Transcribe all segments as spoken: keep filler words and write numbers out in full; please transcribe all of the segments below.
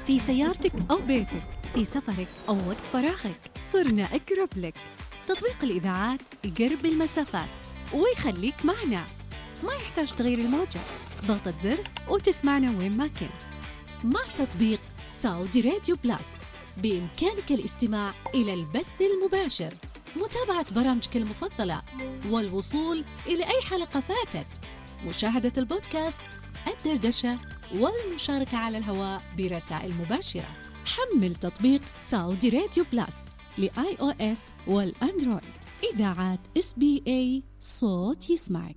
في سيارتك أو بيتك، في سفرك أو وقت فراغك، صرنا أقرب لك. تطبيق الإذاعات يقرب المسافات ويخليك معنا، ما يحتاج تغيير الموجة، ضغطة زر وتسمعنا وين ما كنت. مع تطبيق سعودي راديو بلس بإمكانك الاستماع إلى البث المباشر، متابعة برامجك المفضلة، والوصول إلى أي حلقة فاتت، مشاهدة البودكاست، الدردشة، والمشاركة على الهواء برسائل مباشرة. حمل تطبيق سعودي راديو بلس لآي أو إس والأندرويد. إذاعات إس بي إي، صوت يسمعك.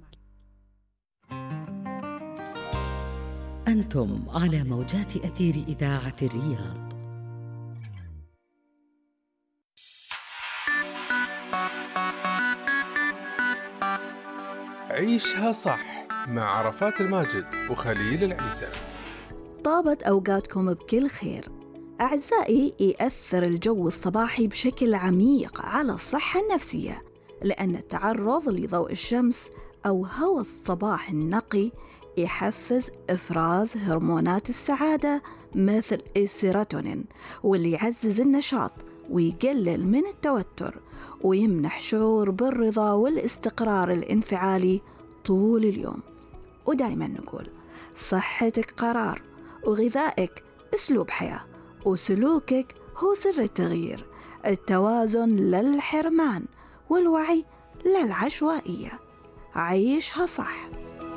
أنتم على موجات أثير إذاعة الرياض. عيشها صح مع عرفات الماجد وخليل العيسى. طابت أوقاتكم بكل خير. أعزائي، يأثر الجو الصباحي بشكل عميق على الصحة النفسية، لأن التعرض لضوء الشمس أو هواء الصباح النقي يحفز إفراز هرمونات السعادة مثل السيروتونين، واللي يعزز النشاط ويقلل من التوتر ويمنح شعور بالرضا والاستقرار الانفعالي طول اليوم. ودايما نقول صحتك قرار، وغذائك أسلوب حياة، وسلوكك هو سر التغيير. التوازن للحرمان، والوعي للعشوائية. عيشها صح.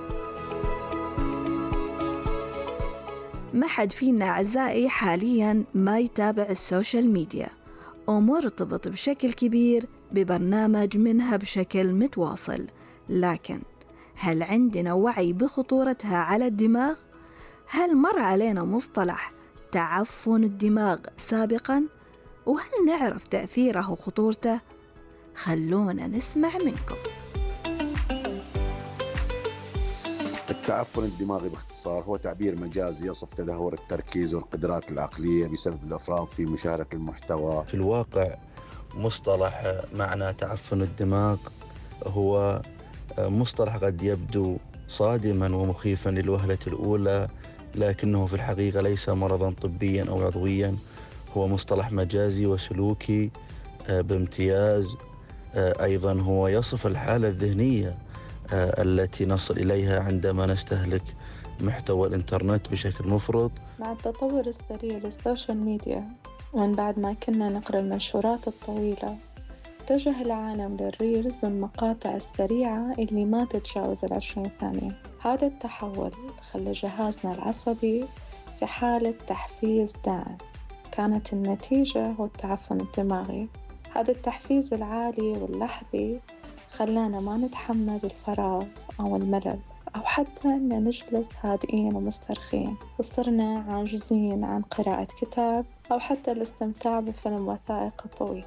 ما حد فينا أعزائي حاليا ما يتابع السوشيال ميديا ومرتبط بشكل كبير ببرنامج منها بشكل متواصل، لكن هل عندنا وعي بخطورتها على الدماغ؟ هل مر علينا مصطلح تعفن الدماغ سابقا؟ وهل نعرف تأثيره وخطورته؟ خلونا نسمع منكم. التعفن الدماغي باختصار هو تعبير مجازي يصف تدهور التركيز والقدرات العقلية بسبب الإفراط في مشاهدة المحتوى. في الواقع مصطلح معنى تعفن الدماغ هو مصطلح قد يبدو صادما ومخيفا للوهلة الأولى، لكنه في الحقيقة ليس مرضا طبيا أو عضويا، هو مصطلح مجازي وسلوكي بامتياز. أيضا هو يصف الحالة الذهنية التي نصل إليها عندما نستهلك محتوى الإنترنت بشكل مفرط. مع التطور السريع للسوشيال ميديا، ومن بعد ما كنا نقرأ المنشورات الطويلة، اتجه العالم للريلز والمقاطع السريعة اللي ما تتجاوز العشرين ثانية. هذا التحول خلى جهازنا العصبي في حالة تحفيز دائم، كانت النتيجة هو التعفن الدماغي. هذا التحفيز العالي واللحظي خلانا ما نتحمل بالفراغ أو الملل، أو حتى أن نجلس هادئين ومسترخين، وصرنا عاجزين عن قراءة كتاب أو حتى الاستمتاع بفيلم وثائقي طويل.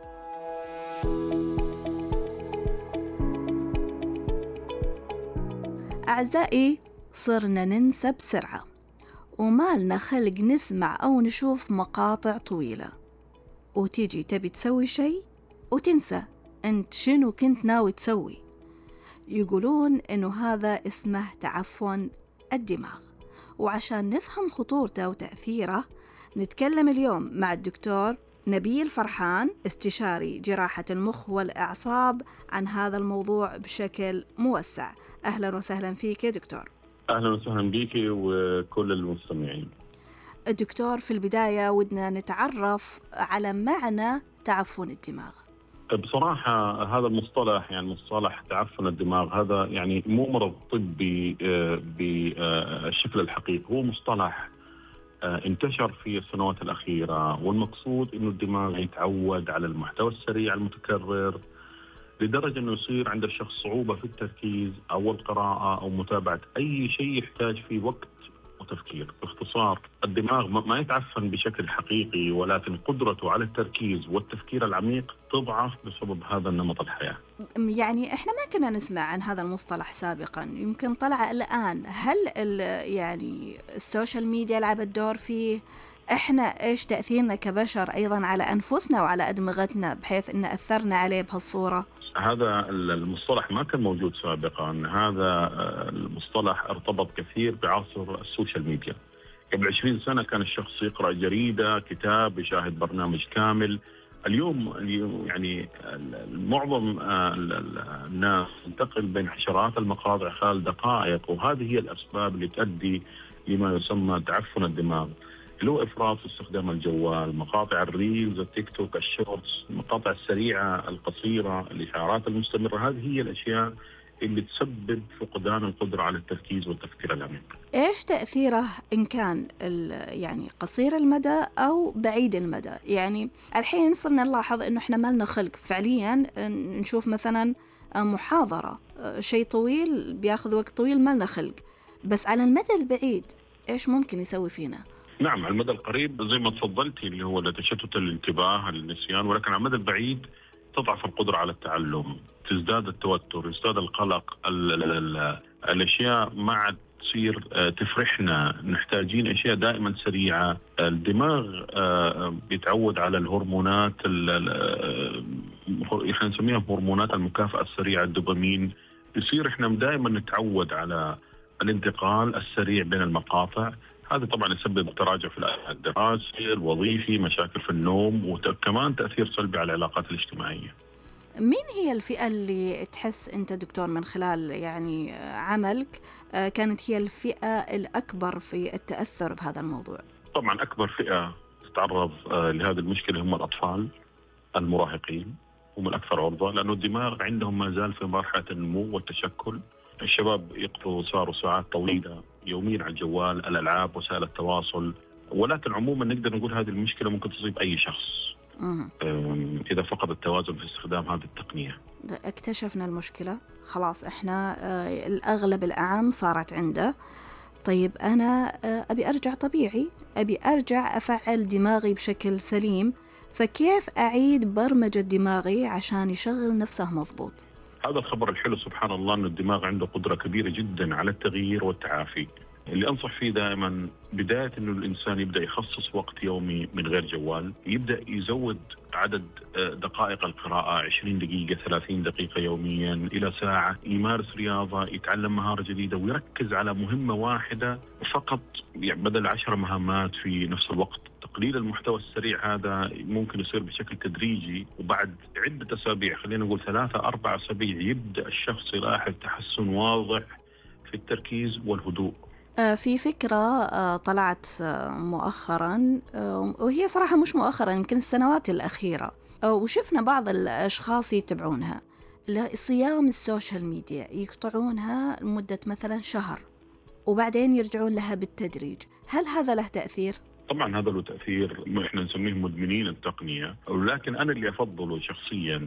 أعزائي، صرنا ننسى بسرعة، وما لنا خلق نسمع أو نشوف مقاطع طويلة، وتيجي تبي تسوي شيء وتنسى أنت شنو كنت ناوي تسوي. يقولون إنه هذا اسمه تعفن الدماغ. وعشان نفهم خطورته وتأثيره نتكلم اليوم مع الدكتور نبيل فرحان، استشاري جراحة المخ والأعصاب، عن هذا الموضوع بشكل موسع. أهلا وسهلا فيك يا دكتور. أهلا وسهلا بيك وكل المستمعين. الدكتور، في البداية ودنا نتعرف على معنى تعفن الدماغ. بصراحة هذا المصطلح، يعني مصطلح تعفن الدماغ، هذا يعني مو مرض طبي بالشكل الحقيقي، هو مصطلح انتشر في السنوات الأخيرة، والمقصود إنه الدماغ يتعود على المحتوى السريع المتكرر لدرجة إنه يصير عند الشخص صعوبة في التركيز أو القراءة أو متابعة أي شيء يحتاج فيه وقت وتفكير. باختصار الدماغ ما يتعفن بشكل حقيقي، ولكن قدرته على التركيز والتفكير العميق تضعف بسبب هذا النمط الحياة. يعني إحنا ما كنا نسمع عن هذا المصطلح سابقا، يمكن طلع الآن. هل يعني السوشيال ميديا لعبت دور فيه؟ إحنا إيش تأثيرنا كبشر أيضا على أنفسنا وعلى أدمغتنا بحيث إن أثرنا عليه بهالصورة؟ هذا المصطلح ما كان موجود سابقا. هذا المصطلح ارتبط كثير بعصر السوشيال ميديا. قبل عشرين سنة كان الشخص يقرأ جريدة، كتاب، يشاهد برنامج كامل. اليوم اليوم يعني معظم الناس تنتقل بين عشرات المقاطع خلال دقائق، وهذه هي الأسباب اللي تؤدي لما يسمى تعفن الدماغ، اللي هو إفراط في استخدام الجوال، مقاطع الريلز، التيك توك، الشورتس، المقاطع السريعة القصيرة، الإشعارات المستمرة. هذه هي الأشياء اللي تسبب فقدان القدرة على التركيز والتفكير العميق. إيش تأثيره إن كان يعني قصير المدى أو بعيد المدى؟ يعني الحين صرنا نلاحظ إنه إحنا ما لنا خلق فعليا نشوف مثلا محاضرة، شيء طويل بياخذ وقت طويل، ما لنا خلق. بس على المدى البعيد إيش ممكن يسوي فينا؟ نعم، على المدى القريب زي ما تفضلتي اللي هو تشتت الانتباه، النسيان، ولكن على المدى البعيد تضعف القدرة على التعلم، تزداد التوتر، يزداد القلق، ال ال ال الأشياء ما عاد تصير تفرحنا، نحتاجين أشياء دائما سريعة. الدماغ بيتعود على الهرمونات، احنا نسميها هرمونات المكافأة السريعة، الدوبامين. يصير احنا دائما نتعود على الانتقال السريع بين المقاطع. هذا طبعا يسبب تراجع في الأداء الدراسي، الوظيفي، مشاكل في النوم، وكمان تأثير سلبي على العلاقات الاجتماعية. مين هي الفئة اللي تحس أنت دكتور من خلال يعني عملك كانت هي الفئة الأكبر في التأثر بهذا الموضوع؟ طبعا أكبر فئة تتعرض لهذه المشكلة هم الأطفال المراهقين، هم الأكثر عرضة، لأنه الدماغ عندهم ما زال في مرحلة النمو والتشكل. الشباب يقضوا صاروا ساعات طويلة يوميا على الجوال، الألعاب، وسائل التواصل. ولكن عموما نقدر نقول هذه المشكلة ممكن تصيب أي شخص إذا فقد التوازن في استخدام هذه التقنية. اكتشفنا المشكلة خلاص، إحنا الأغلب الأعم صارت عنده. طيب أنا أبي أرجع طبيعي، أبي أرجع أفعل دماغي بشكل سليم، فكيف أعيد برمجة دماغي عشان يشغل نفسه مضبوط؟ هذا الخبر الحلو سبحان الله، أن الدماغ عنده قدرة كبيرة جدا على التغيير والتعافي. اللي أنصح فيه دائما بداية أنه الإنسان يبدأ يخصص وقت يومي من غير جوال، يبدأ يزود عدد دقائق القراءة، عشرين دقيقة، ثلاثين دقيقة يوميا إلى ساعة، يمارس رياضة، يتعلم مهارة جديدة، ويركز على مهمة واحدة فقط، يعني بدل عشر مهمات في نفس الوقت. تقليل المحتوى السريع هذا ممكن يصير بشكل تدريجي، وبعد عدة أسابيع، خلينا نقول ثلاثة أربع أسابيع، يبدأ الشخص يلاحظ تحسن واضح في التركيز والهدوء. في فكرة طلعت مؤخرا، وهي صراحة مش مؤخرا، يمكن السنوات الأخيرة، وشفنا بعض الأشخاص يتبعونها، صيام السوشيال ميديا، يقطعونها لمدة مثلا شهر وبعدين يرجعون لها بالتدريج. هل هذا له تأثير؟ طبعا هذا له تأثير، احنا نسميه مدمنين التقنية. ولكن أنا اللي أفضله شخصيا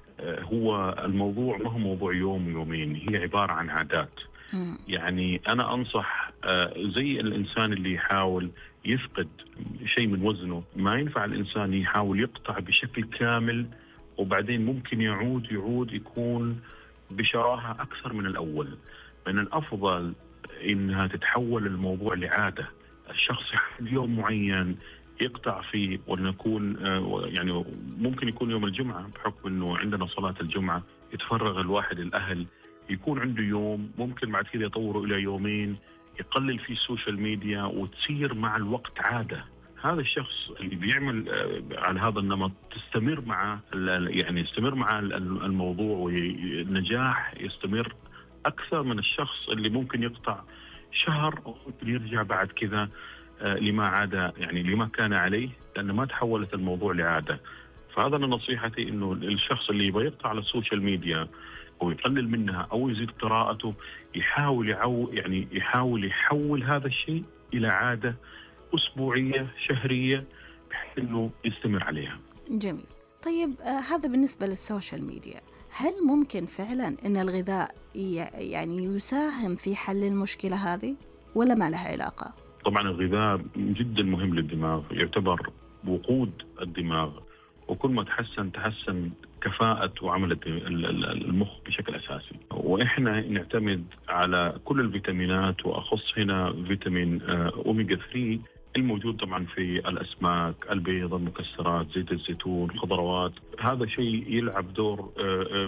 هو الموضوع ما هو موضوع يوم ويومين، هي عبارة عن عادات. يعني أنا أنصح زي الإنسان اللي يحاول يفقد شيء من وزنه، ما ينفع الإنسان يحاول يقطع بشكل كامل وبعدين ممكن يعود يعود يكون بشراهة أكثر من الأول. من الأفضل إنها تتحول الموضوع لعادة، الشخص يحدد يوم معين يقطع فيه، ولنكون يعني ممكن يكون يوم الجمعة، بحكم أنه عندنا صلاة الجمعة يتفرغ الواحد الأهل، يكون عنده يوم، ممكن بعد كده يطوره إلى يومين، يقلل فيه السوشيال ميديا، وتصير مع الوقت عادة. هذا الشخص اللي بيعمل على هذا النمط تستمر معه، يعني يستمر مع الموضوع، والنجاح يستمر أكثر من الشخص اللي ممكن يقطع شهر وممكن يرجع بعد كذا لما عاد، يعني لما كان عليه، لأنه ما تحولت الموضوع لعادة. فهذا أنا نصيحتي، إنه الشخص اللي يبغى يقطع على السوشيال ميديا أو يقلل منها أو يزيد قراءته، يحاول يعو يعني يحاول يحول هذا الشيء إلى عادة أسبوعية شهرية بحيث إنه يستمر عليها. جميل. طيب آه هذا بالنسبة للسوشيال ميديا، هل ممكن فعلا أن الغذاء يعني يساهم في حل المشكلة هذه ولا ما لها علاقة؟ طبعا الغذاء جدا مهم للدماغ، يعتبر وقود الدماغ، وكل ما تحسن تحسن كفاءة وعمل المخ بشكل أساسي. وإحنا نعتمد على كل الفيتامينات، وأخص هنا فيتامين أوميجا ثلاثة الموجود طبعا في الأسماك، البيض، المكسرات، زيت الزيتون، الخضروات. هذا شيء يلعب دور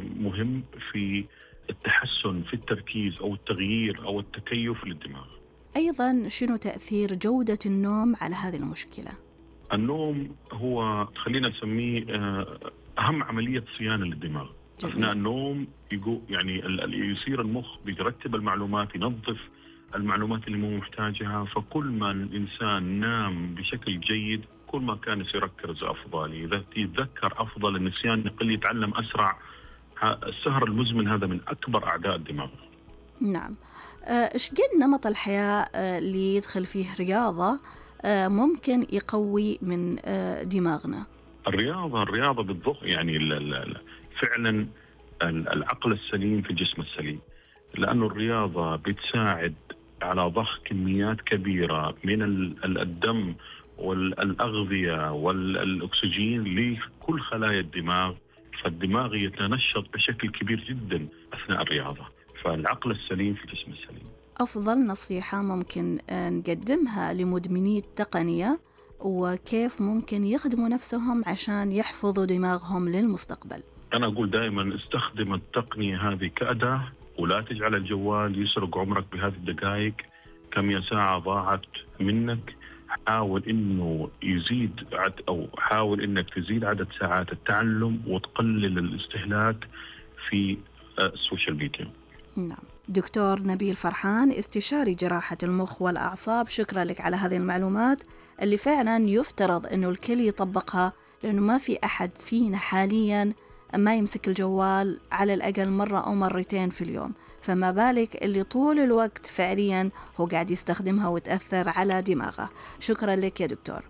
مهم في التحسن في التركيز أو التغيير أو التكيف للدماغ. أيضا شنو تأثير جودة النوم على هذه المشكلة؟ النوم هو خلينا نسميه أهم عملية صيانة للدماغ. جميل. أثناء النوم يقو يعني يصير المخ بيرتب المعلومات، ينظف المعلومات اللي مو محتاجها. فكل ما الإنسان نام بشكل جيد كل ما كان يصير يركز أفضل، إذا يتذكر أفضل، النسيان يقل، يتعلم أسرع. السهر المزمن هذا من أكبر أعداء الدماغ. نعم. إيش قد نمط الحياة اللي يدخل فيه رياضة ممكن يقوي من دماغنا؟ الرياضة الرياضة بالضبط يعني فعلا العقل السليم في الجسم السليم، لأنه الرياضة بتساعد على ضخ كميات كبيرة من الدم والأغذية والأكسجين لكل خلايا الدماغ، فالدماغ يتنشط بشكل كبير جدا أثناء الرياضة. فالعقل السليم في الجسم السليم. أفضل نصيحة ممكن نقدمها لمدمني التقنية وكيف ممكن يخدموا نفسهم عشان يحفظوا دماغهم للمستقبل؟ أنا أقول دائما استخدم التقنية هذه كأداة، ولا تجعل الجوال يسرق عمرك بهذه الدقائق. كم يا ساعة ضاعت منك، حاول إنه يزيد عد أو حاول إنك تزيد عدد ساعات التعلم وتقلل الاستهلاك في السوشيال ميديا. نعم. دكتور نبيل فرحان، استشاري جراحة المخ والأعصاب، شكرا لك على هذه المعلومات اللي فعلا يفترض إنه الكل يطبقها، لأنه ما في أحد فينا حاليا ما يمسك الجوال على الأقل مرة أو مرتين في اليوم، فما بالك اللي طول الوقت فعليا هو قاعد يستخدمها وتأثر على دماغه. شكرا لك يا دكتور.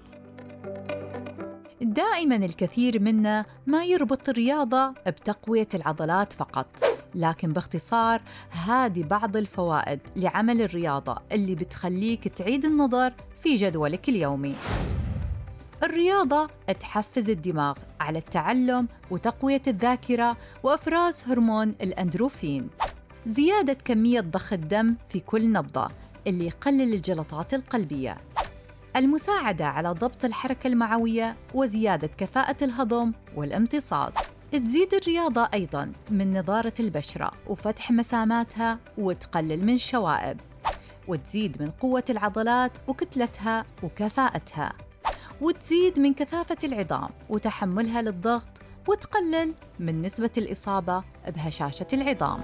دائما الكثير منا ما يربط الرياضة بتقوية العضلات فقط، لكن باختصار هذه بعض الفوائد لعمل الرياضة اللي بتخليك تعيد النظر في جدولك اليومي. الرياضة تحفز الدماغ على التعلم وتقوية الذاكرة وإفراز هرمون الأندروفين، زيادة كمية ضخ الدم في كل نبضة اللي يقلل الجلطات القلبية، المساعدة على ضبط الحركة المعوية وزيادة كفاءة الهضم والامتصاص. تزيد الرياضة أيضاً من نضارة البشرة وفتح مساماتها وتقلل من الشوائب، وتزيد من قوة العضلات وكتلتها وكفاءتها، وتزيد من كثافة العظام وتحملها للضغط، وتقلل من نسبة الإصابة بهشاشة العظام.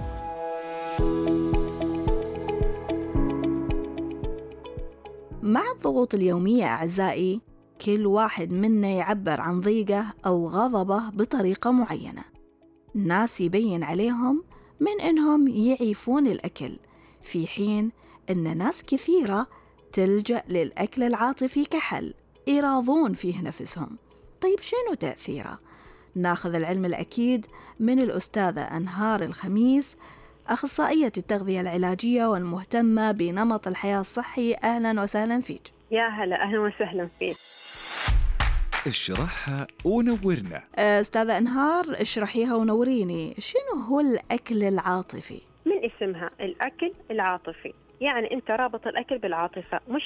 مع الضغوط اليومية أعزائي، كل واحد منا يعبر عن ضيقه أو غضبه بطريقة معينة. ناس يبين عليهم من إنهم يعيفون الأكل، في حين إن ناس كثيرة تلجأ للأكل العاطفي كحل يراضون فيه نفسهم. طيب شنو تأثيره؟ ناخذ العلم الأكيد من الأستاذة أنهار الخميس، أخصائية التغذية العلاجية والمهتمة بنمط الحياة الصحي. أهلا وسهلا فيك. يا هلا، أهلا وسهلا فيك. اشرحها ونورنا. أستاذة أنهار، اشرحيها ونوريني، شنو هو الأكل العاطفي؟ من اسمها الأكل العاطفي، يعني أنت رابط الأكل بالعاطفة، مش